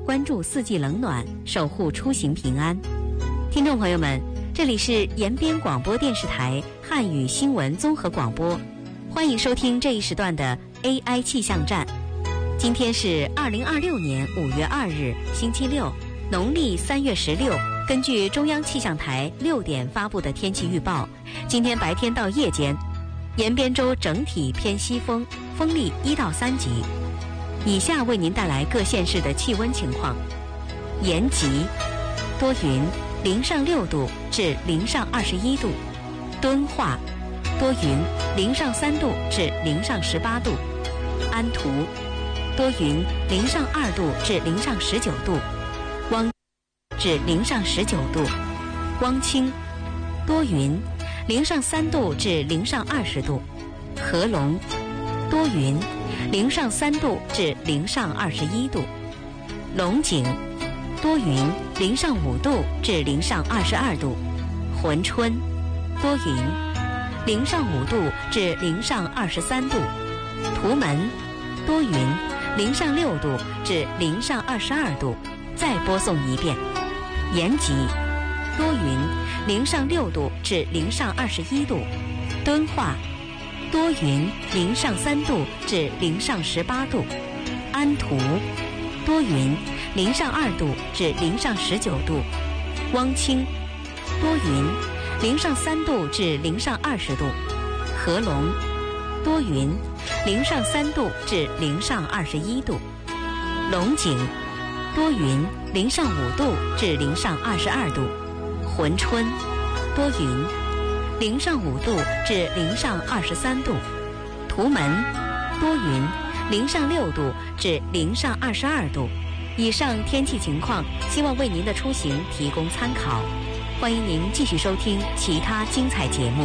关注四季冷暖，守护出行平安。听众朋友们，这里是延边广播电视台汉语新闻综合广播，欢迎收听这一时段的 AI 气象站。今天是2026年5月2日，星期六，农历3月16。根据中央气象台6点发布的天气预报，今天白天到夜间，延边州整体偏西风，风力1到3级。以下为您带来各县市的气温情况：延吉多云，零上6度至零上21度；敦化多云，零上3度至零上18度；安图多云，零上2度至零上19度；汪至零上19度；汪清多云，零上3度至零上20度；合龙多云，零上3度至零上21度；龙井多云，零上5度至零上22度；珲春多云，零上5度至零上23度；图门多云，零上6度至零上22度。再播送一遍：延吉多云，零上6度至零上21度；敦化多云，零上3度至零上18度；安图多云，零上2度至零上19度；汪清多云，零上3度至零上20度；合龙多云，零上3度至零上21度；龙井多云，零上5度至零上22度；珲春多云，零上5度至零上23度；图门多云，零上6度至零上22度。以上天气情况，希望为您的出行提供参考。欢迎您继续收听其他精彩节目。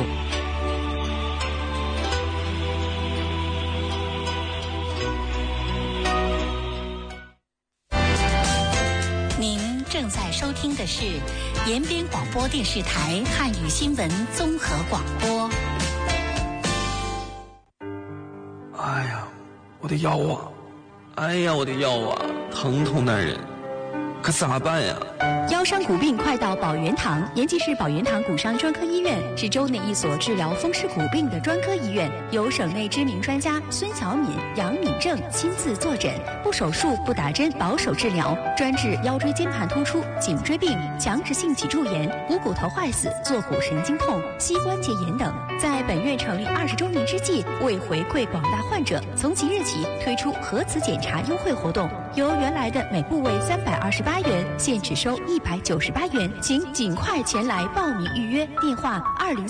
正在收听的是延边广播电视台汉语新闻综合广播。 哎呀，我的腰啊！哎呀，我的腰啊，疼痛难忍，可咋办呀？ 腰伤骨病快到保元堂。延吉市保元堂骨伤专科医院是州内一所治疗风湿骨病的专科医院，由省内知名专家孙小敏、杨敏正亲自坐诊，不手术、不打针，保守治疗，专治腰椎间盘突出、颈椎病、强直性脊柱炎、股骨头坏死、坐骨神经痛、膝关节炎等。在本院成立20周年之际，为回馈广大患者，从即日起推出核磁检查优惠活动，由原来的每部位328元，现只收198元，请尽快前来报名预约。电话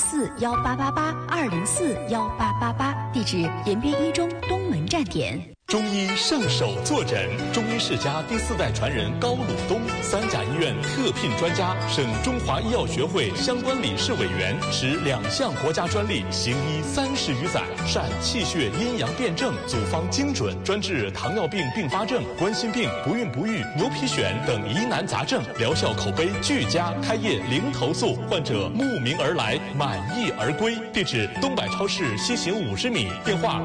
204-1888，204-1888，地址延边一中东门站点。 中医上手坐诊，中医世家第4代传人高鲁东，3甲医院特聘专家，省中华医药学会相关理事委员，持2项国家专利，行医30余载，善气血阴阳辩证，组方精准，专治糖尿病并发症、冠心病、不孕不育、牛皮癣等疑难杂症，疗效口碑俱佳，开业零投诉，患者慕名而来，满意而归。地址东百超市西行50米，电话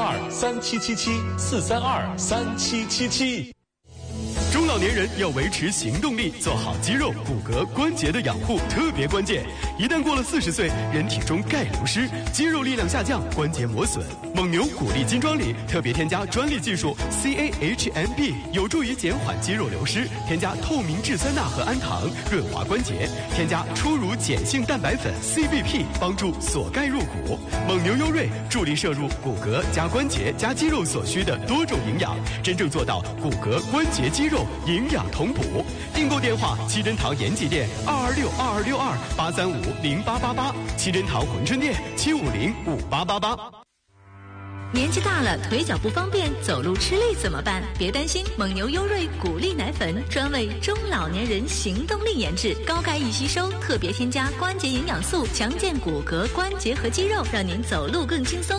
432-3777，432-3777。 中老年人要维持行动力，做好肌肉、骨骼、关节的养护特别关键。一旦过了40岁，人体中钙流失，肌肉力量下降，关节磨损。蒙牛骨力金装里特别添加专利技术 CAHMB， 有助于减缓肌肉流失。添加透明质酸钠和氨糖，润滑关节。添加初乳碱性蛋白粉 CBP， 帮助锁钙入骨。蒙牛优瑞助力摄入骨骼加关节加肌肉所需的多种营养，真正做到骨骼、关节、肌肉营养同补。订购电话：七珍堂延吉店226-2262-835-0888，七珍堂珲春店750-5888。 年纪大了，腿脚不方便，走路吃力怎么办？别担心，蒙牛优瑞骨力奶粉专为中老年人行动力研制，高钙易吸收，特别添加关节营养素，强健骨骼、关节和肌肉，让您走路更轻松，